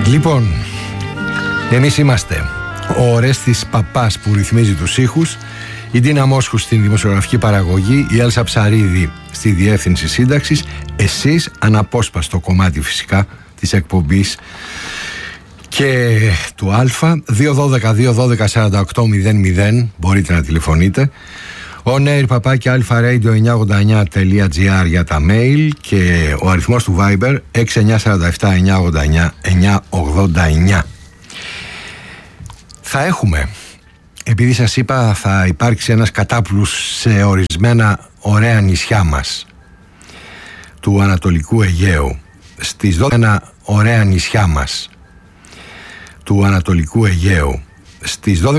Λοιπόν, εμείς είμαστε ο Ορέστης Παπάς που ρυθμίζει τους ήχους, η Ντίνα Μόσχου στην δημοσιογραφική παραγωγή, η Έλσα Ψαρίδη στη διεύθυνση σύνταξης, εσείς αναπόσπαστο κομμάτι φυσικά της εκπομπής και του Α. 212-212-4800 μπορείτε να τηλεφωνείτε. onair@alfaradio989.gr για τα mail και ο αριθμός του Viber 6947-989-989. Θα έχουμε, επειδή σας είπα θα υπάρξει ένας κατάπλους σε ορισμένα ωραία νησιά μας του Ανατολικού Αιγαίου, στις 12 ωραία νησιά μας του Ανατολικού Αιγαίου, στις 12